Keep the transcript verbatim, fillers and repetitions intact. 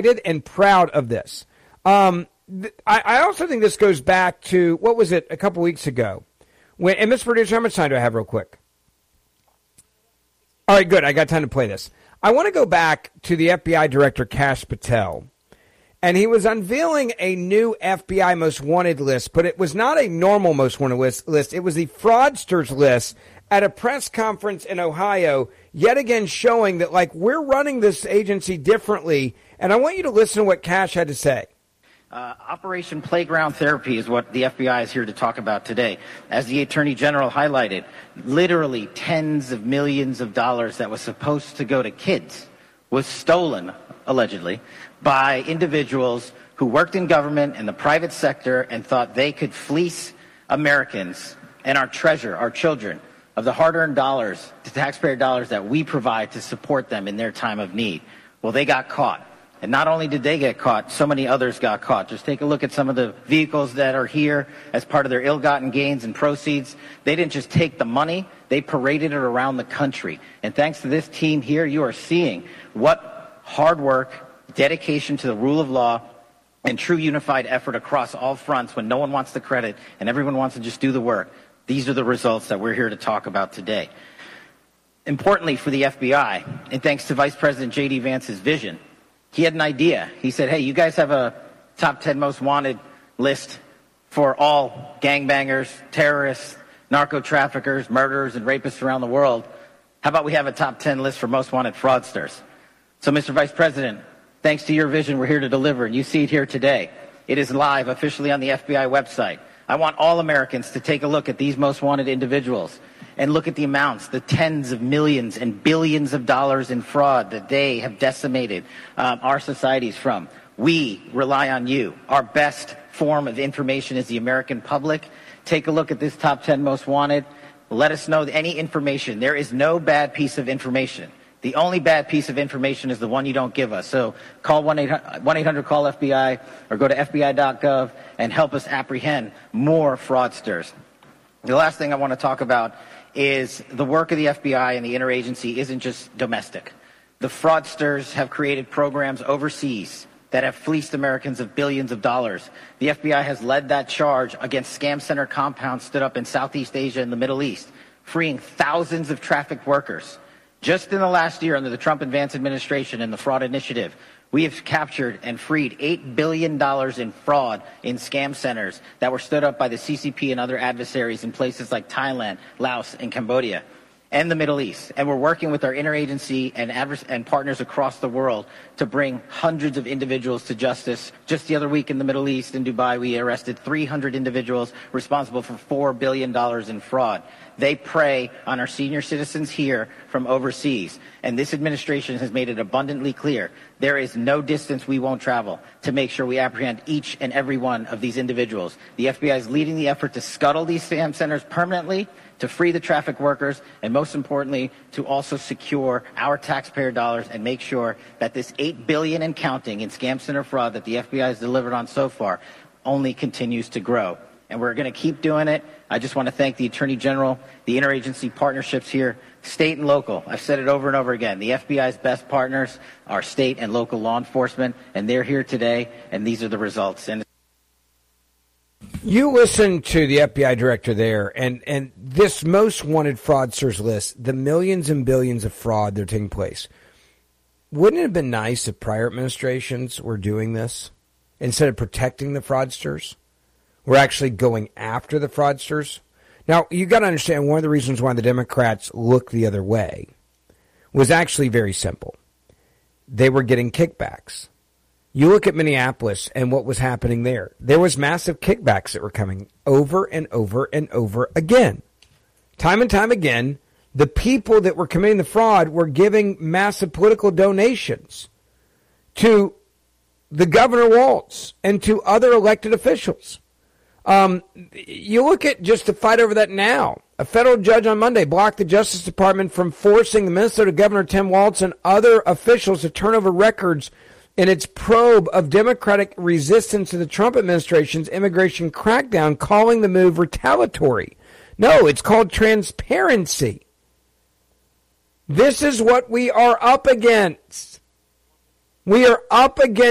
and proud of this. Um, th- I, I also think this goes back to, what was it, a couple weeks ago? When, and Mister Producer, how much time do I have real quick? All right, good. I got time to play this. I want to go back to the F B I Director Kash Patel. And he was unveiling a new F B I Most Wanted list, but it was not a normal Most Wanted list. list. It was the fraudsters list at a press conference in Ohio, yet again showing that, like, we're running this agency differently. And I want you to listen to what Kash had to say. Uh, Operation Playground Therapy is what the F B I is here to talk about today. As the Attorney General highlighted, literally tens of millions of dollars that was supposed to go to kids was stolen, allegedly, by individuals who worked in government and the private sector and thought they could fleece Americans and our treasure, our children, of the hard-earned dollars, the taxpayer dollars that we provide to support them in their time of need. Well, they got caught. And not only did they get caught, so many others got caught. Just take a look at some of the vehicles that are here as part of their ill-gotten gains and proceeds. They didn't just take the money, they paraded it around the country. And thanks to this team here, you are seeing what hard work, dedication to the rule of law, and true unified effort across all fronts when no one wants the credit and everyone wants to just do the work. These are the results that we're here to talk about today. Importantly for the F B I, and thanks to Vice President J D Vance's vision, he had an idea. He said, hey, you guys have a top ten most wanted list for all gangbangers, terrorists, narco-traffickers, murderers, and rapists around the world. How about we have a top ten list for most wanted fraudsters? So, Mister Vice President, thanks to your vision, we're here to deliver, and you see it here today. It is live officially on the F B I website. I want all Americans to take a look at these most wanted individuals and look at the amounts, the tens of millions and billions of dollars in fraud that they have decimated um, our societies from. We rely on you. Our best form of information is the American public. Take a look at this top ten most wanted. Let us know any information. There is no bad piece of information. The only bad piece of information is the one you don't give us. So call one eight hundred call F B I or go to F B I dot gov and help us apprehend more fraudsters. The last thing I want to talk about is the work of the F B I and the interagency isn't just domestic. The fraudsters have created programs overseas that have fleeced Americans of billions of dollars. The F B I has led that charge against scam center compounds stood up in Southeast Asia and the Middle East, freeing thousands of trafficked workers. Just in the last year under the Trump and Vance administration and the fraud initiative, we have captured and freed eight billion dollars in fraud in scam centers that were stood up by the C C P and other adversaries in places like Thailand, Laos, and Cambodia, and the Middle East. And we're working with our interagency and, advers- and partners across the world to bring hundreds of individuals to justice. Just the other week in the Middle East, in Dubai, we arrested three hundred individuals responsible for four billion dollars in fraud. They prey on our senior citizens here from overseas. And this administration has made it abundantly clear there is no distance we won't travel to make sure we apprehend each and every one of these individuals. The F B I is leading the effort to scuttle these scam centers permanently, to free the traffic workers, and most importantly, to also secure our taxpayer dollars and make sure that this eight billion dollars and counting in scam center fraud that the F B I has delivered on so far only continues to grow. And we're going to keep doing it. I just want to thank the Attorney General, the interagency partnerships here, state and local. I've said it over and over again. The F B I's best partners are state and local law enforcement, and they're here today, and these are the results. And you listen to the F B I director there, and, and this most wanted fraudsters list, the millions and billions of fraud that are taking place. Wouldn't it have been nice if prior administrations were doing this? Instead of protecting the fraudsters, we're actually going after the fraudsters. Now, you got to understand one of the reasons why the Democrats looked the other way was actually very simple. They were getting kickbacks. You look at Minneapolis and what was happening there. There was massive kickbacks that were coming over and over and over again. Time and time again, the people that were committing the fraud were giving massive political donations to the Governor Walz and to other elected officials. Um, you look at just the fight over that now. A federal judge on Monday blocked the Justice Department from forcing the Minnesota Governor Tim Walz and other officials to turn over records in its probe of Democratic resistance to the Trump administration's immigration crackdown, calling the move retaliatory. No, it's called transparency. This is what we are up against. We are up against